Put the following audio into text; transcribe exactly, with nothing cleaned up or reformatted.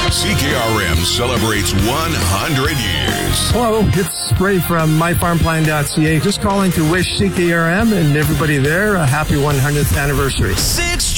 C K R M celebrates one hundred years. Hello, it's Ray from my farm plan dot c a. Just calling to wish C K R M and everybody there a happy one hundredth anniversary. Six